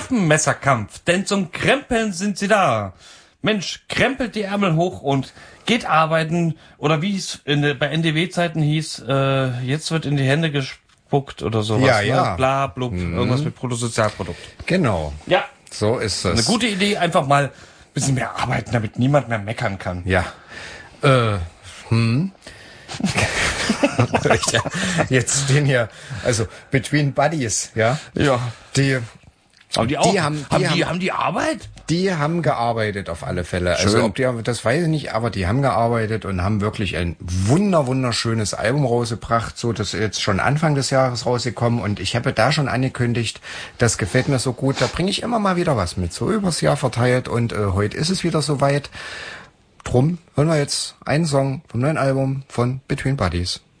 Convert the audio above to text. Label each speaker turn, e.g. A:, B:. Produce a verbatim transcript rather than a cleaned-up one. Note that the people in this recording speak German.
A: Waffenmesserkampf, denn zum Krempeln sind sie da. Mensch, krempelt die Ärmel hoch und geht arbeiten, oder wie es in der, bei N D W-Zeiten hieß, äh, jetzt wird in die Hände gespuckt oder sowas.
B: Ja,
A: ne?
B: ja.
A: Bla, blub,
B: Mhm.
A: irgendwas mit Bruttosozialprodukt.
B: Genau.
A: Ja.
B: So ist es.
A: Eine gute Idee, einfach mal ein bisschen mehr arbeiten, damit niemand mehr meckern kann.
B: Ja. Äh, hm. Jetzt stehen hier, also Between Buddies, ja.
A: Ja.
B: Die,
A: Aber die auch.
B: Die haben, die
A: haben,
B: haben,
A: die, haben die Arbeit?
B: Die haben gearbeitet auf alle Fälle.
A: Schön.
B: Also ob die, das weiß ich nicht, aber die haben gearbeitet und haben wirklich ein wunder wunderschönes Album rausgebracht. So, das ist jetzt schon Anfang des Jahres rausgekommen und ich habe da schon angekündigt, das gefällt mir so gut. Da bringe ich immer mal wieder was mit, so übers Jahr verteilt und äh, heute ist es wieder soweit. Drum hören wir jetzt einen Song vom neuen Album von Between Buddies.